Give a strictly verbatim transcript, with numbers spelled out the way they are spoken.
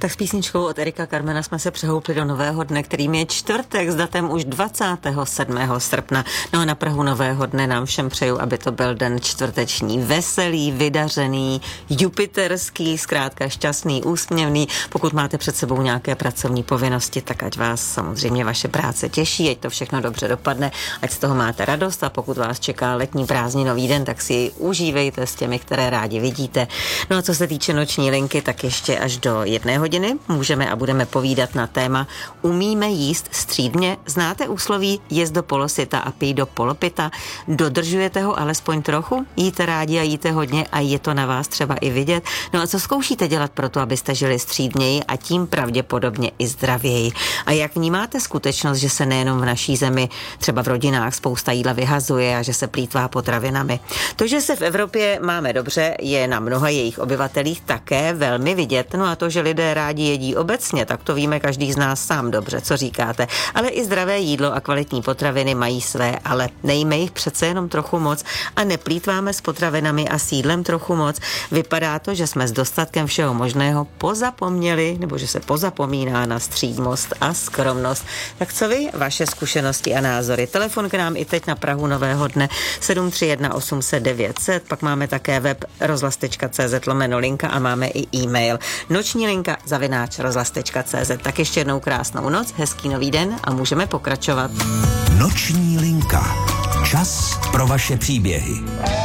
Tak s písničkou od Erika Carmena jsme se přehoupli do nového dne, kterým je čtvrtek s datem už dvacátého sedmého srpna. No a na prahu nového dne nám všem přeju, aby to byl den čtvrteční, veselý, vydařený, jupiterský, zkrátka šťastný, úsměvný. Pokud máte před sebou nějaké pracovní povinnosti, tak ať vás samozřejmě vaše práce těší, ať to všechno dobře dopadne, ať z toho máte radost, a pokud vás čeká letní prázdninový den, tak si ji užívejte s těmi, které rádi vidíte. No a co se týče noční linky, tak ještě až do jedné hodiny můžeme a budeme povídat na téma umíme jíst střídmě. Znáte úsloví jez do polosyta a pij do polopita? Dodržujete ho alespoň trochu? Jíte rádi a jíte hodně a je to na vás třeba i vidět? No a co zkoušíte dělat pro to, abyste žili střídněji a tím pravděpodobně i zdravěji? A jak vnímáte skutečnost, že se nejenom v naší zemi, třeba v rodinách, spousta jídla vyhazuje a že se plýtvá potravinami? To, že se v Evropě máme dobře, je na mnoha jejich obyvatelích také velmi vidět. No a to, že lidé rádi jedí obecně, tak to víme každý z nás sám dobře, co říkáte. Ale i zdravé jídlo a kvalitní potraviny mají své, ale nejme jich přece jenom trochu moc a neplýtváme s potravinami a s jídlem trochu moc. Vypadá to, že jsme s dostatkem všeho možného pozapomněli, nebo že se pozapomíná na střídmost a skromnost. Tak co vy, vaše zkušenosti a názory? Telefon k nám i teď na prahu nového dne sedm tři jedna osm set devět set, pak máme také web rozhlas tečka cé zet lomeno linka a máme i e-mail noční linka zavináč rozhlas tečka cé zet. Tak ještě jednou krásnou noc, hezký nový den a můžeme pokračovat. Noční linka. Čas pro vaše příběhy.